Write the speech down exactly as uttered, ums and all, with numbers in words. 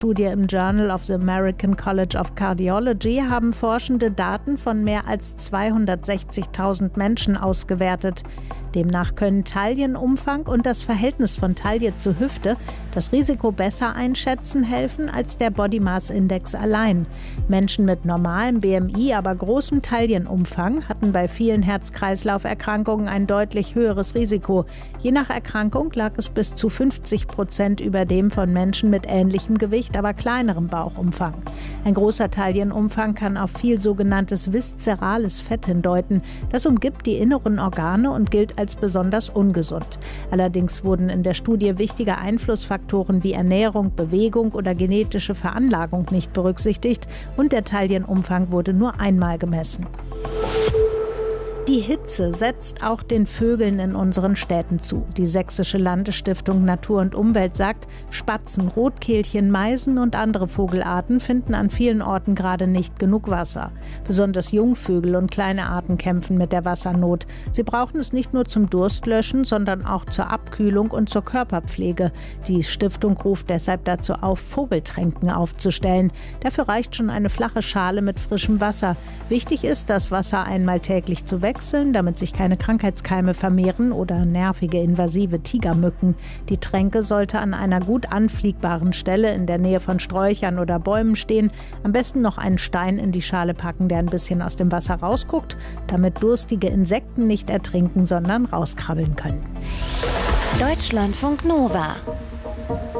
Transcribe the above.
Studie im Journal of the American College of Cardiology haben Forschende Daten von mehr als zweihundertsechzigtausend Menschen ausgewertet. Demnach können Taillenumfang und das Verhältnis von Taille zu Hüfte das Risiko besser einschätzen helfen als der Body Mass Index allein. Menschen mit normalem B M I, aber großem Taillenumfang hatten bei vielen Herz-Kreislauf-Erkrankungen ein deutlich höheres Risiko. Je nach Erkrankung lag es bis zu fünfzig Prozent über dem von Menschen mit ähnlichem Gewicht, aber kleinerem Bauchumfang. Ein großer Taillenumfang kann auf viel sogenanntes viszerales Fett hindeuten. Das umgibt die inneren Organe und gilt als besonders ungesund. Allerdings wurden in der Studie wichtige Einflussfaktoren wie Ernährung, Bewegung oder genetische Veranlagung nicht berücksichtigt und der Taillenumfang wurde nur einmal gemessen. Die Hitze setzt auch den Vögeln in unseren Städten zu. Die Sächsische Landesstiftung Natur und Umwelt sagt, Spatzen, Rotkehlchen, Meisen und andere Vogelarten finden an vielen Orten gerade nicht genug Wasser. Besonders Jungvögel und kleine Arten kämpfen mit der Wassernot. Sie brauchen es nicht nur zum Durstlöschen, sondern auch zur Abkühlung und zur Körperpflege. Die Stiftung ruft deshalb dazu auf, Vogeltränken aufzustellen. Dafür reicht schon eine flache Schale mit frischem Wasser. Wichtig ist, das Wasser einmal täglich zu wechseln, damit sich keine Krankheitskeime vermehren oder nervige invasive Tigermücken. Die Tränke sollte an einer gut anfliegbaren Stelle in der Nähe von Sträuchern oder Bäumen stehen. Am besten noch einen Stein in die Schale packen, der ein bisschen aus dem Wasser rausguckt, damit durstige Insekten nicht ertrinken, sondern rauskrabbeln können. Deutschlandfunk Nova